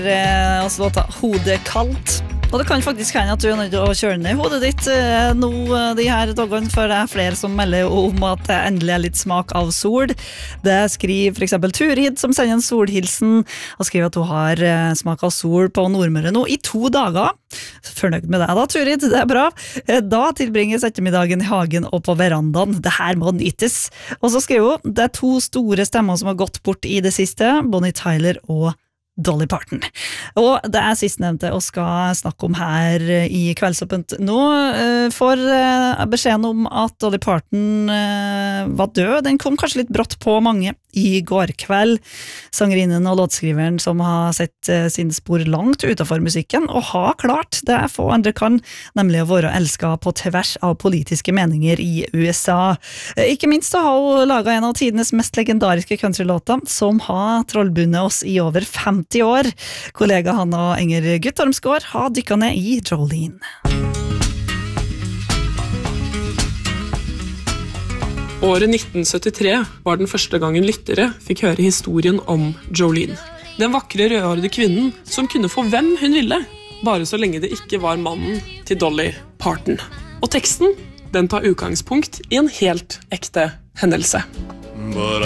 Altså låta Hodet kaldt. Og det kan faktisk hende at du nødt til å kjøre ned hodet ditt nå de her dagene, for det flere som melder om at det endelig litt smak av sol. Det skriver for eksempel Turid, som sender en solhilsen, og skriver at hun har smak av sol på Nordmøre nå i 2 dager. Fornøyd med deg da, Turid, det bra. Da tilbringes ettermiddagen i hagen og på verandaen. Det her må nytes. Og så skriver hun, det 2 store stemmer som har gått bort i det siste, Bonnie Tyler og Dolly Parton. Og det sistnevnte og skal snakke om her i Kveldsåpent nå. For beskjeden om at Dolly Parton var død, den kom kanskje litt brått på mange i går kveld. Sangerinnen og låtskriveren som har sett sine spor langt utenfor musikken, og har klart det få andre kan, nemlig å være elsket på tvers av politiske meninger i USA. Ikke minst så har hun laget en av tidenes mest legendariske countrylåter, som har trollbundet oss i over 50 år. Kollega Hanna Enger Guttormsgård har dykket ned i Jolene. Året 1973 var den første gangen lyttere fikk høre historien om Jolene. Den vakre rødhårede kvinnen som kunne få hvem hun ville, bare så lenge det ikke var mannen til Dolly Parton. Og teksten, den tar utgangspunkt i en helt ekte hendelse.